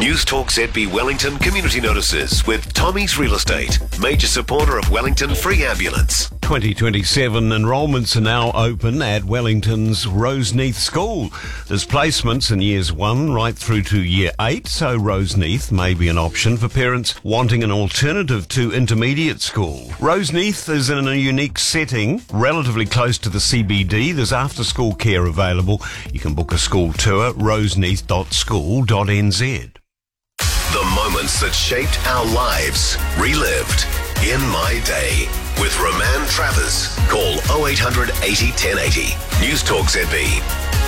News Talk ZB Wellington community notices with Tommy's Real Estate, major supporter of Wellington Free Ambulance. 2027 enrolments are now open at Wellington's Roseneath School. There's placements in years 1 right through to year 8, so Roseneath may be an option for parents wanting an alternative to intermediate school. Roseneath is in a unique setting, relatively close to the CBD. There's after-school care available. You can book a school tour at roseneath.school.nz. The moments that shaped our lives, relived in my day. With Roman Travers. Call 0800 80 1080. News Talk ZB.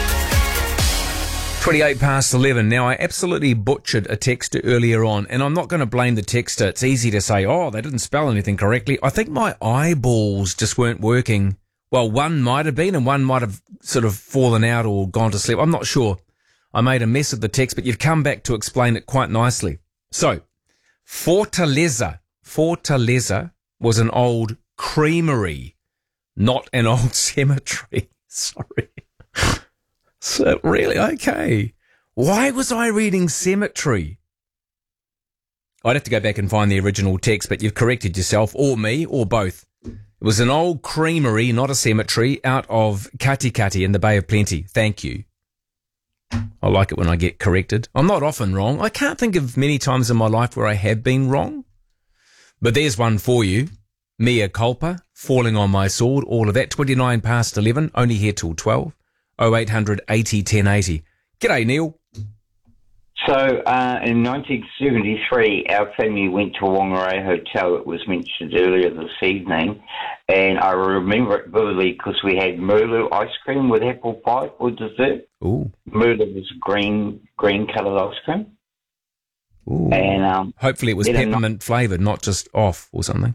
28 past 11. Now, I absolutely butchered a texter earlier on, and I'm not going to blame the texter. It's easy to say, oh, they didn't spell anything correctly. I think my eyeballs just weren't working. Well, one might have been, and one might have sort of fallen out or gone to sleep. I'm not sure. I made a mess of the text, but you've come back to explain it quite nicely. So, Fortaleza was an old creamery, not an old cemetery. Sorry. So, really? Okay. Why was I reading cemetery? I'd have to go back and find the original text, but you've corrected yourself, or me, or both. It was an old creamery, not a cemetery, out of Katikati in the Bay of Plenty. Thank you. I like it when I get corrected. I'm not often wrong. I can't think of many times in my life where I have been wrong. But there's one for you. Mea culpa, falling on my sword, all of that. 29 past 11, only here till 12. 0800 80 1080. G'day, Neil. So, in 1973, our family went to Whangarei Hotel. It was mentioned earlier this evening. And I remember it vividly because we had Merlot ice cream with apple pie for dessert. Ooh. Merlot was green-coloured ice cream. Ooh. And hopefully it was peppermint flavoured, not just off or something.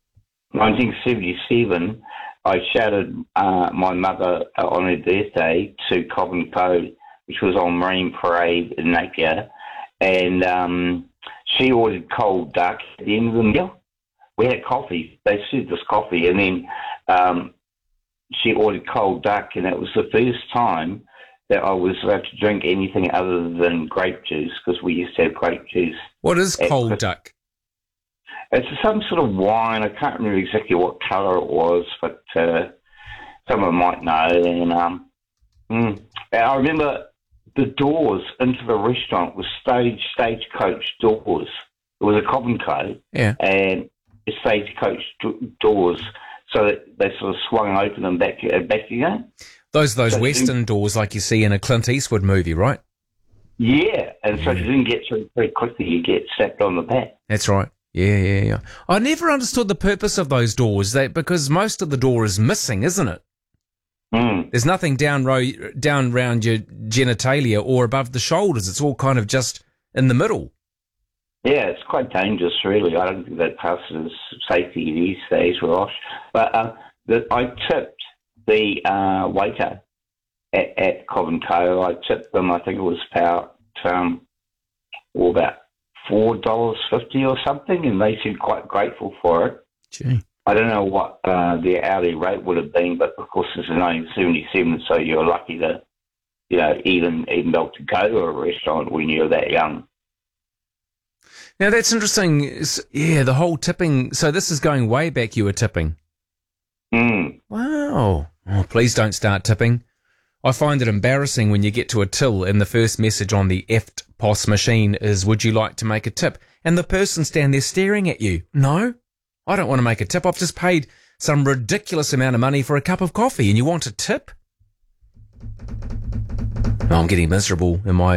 1977, I shouted my mother on her birthday to Cobb & Co., which was on Marine Parade in Napier, and she ordered cold duck at the end of the meal. We had coffee. They served us coffee, and then she ordered cold duck, and that was the first time that I was allowed to drink anything other than grape juice, because we used to have grape juice. What is cold duck? It's some sort of wine. I can't remember exactly what colour it was, but someone might know. And I remember the doors into the restaurant was stagecoach doors. It was a Cobb & Co. Yeah. And stagecoach doors, so that they sort of swung open and back again. Those Western doors like you see in a Clint Eastwood movie, right? Yeah, and so if you didn't get through very quickly, you get slapped on the back. That's right. Yeah. I never understood the purpose of those doors, because most of the door is missing, isn't it? There's nothing down around your genitalia or above the shoulders. It's all kind of just in the middle. Yeah, it's quite dangerous, really. I don't think that passes safety these days, Ross. But I tipped the waiter at Cobb & Co. I tipped them, I think it was about $4.50 or something, and they seemed quite grateful for it. Gee. I don't know what the hourly rate would have been, but of course this is 1977, so you're lucky to, even be able to go to a restaurant when you're that young. Now that's interesting. Yeah, the whole tipping. So this is going way back. You were tipping. Wow. Oh, please don't start tipping. I find it embarrassing when you get to a till and the first message on the EFTPOS machine is, would you like to make a tip? And the person stand there staring at you. No, I don't want to make a tip. I've just paid some ridiculous amount of money for a cup of coffee and you want a tip? Oh, I'm getting miserable in my